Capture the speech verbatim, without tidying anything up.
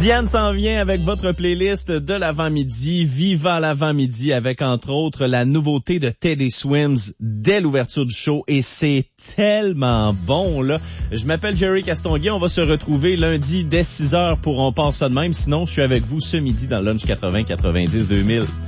Diane s'en vient avec votre playlist de l'avant-midi, Viva l'avant-midi, avec entre autres la nouveauté de Teddy Swims dès l'ouverture du show, et c'est tellement bon, là. Je m'appelle Jerry Castonguay, on va se retrouver lundi dès six heures pour On passe ça de même, sinon je suis avec vous ce midi dans Lunch quatre-vingts quatre-vingt-dix deux mille.